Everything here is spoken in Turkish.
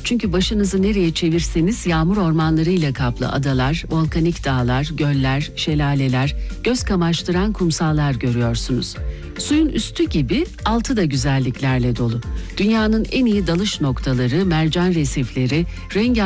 Çünkü başınızı nereye çevirseniz yağmur ormanlarıyla kaplı adalar, volkanik dağlar, göller, şelaleler, göz kamaştıran kumsallar görüyorsunuz. Suyun üstü gibi altı da güzelliklerle dolu. Dünyanın en iyi dalış noktaları, mercan resifleri, rengarenk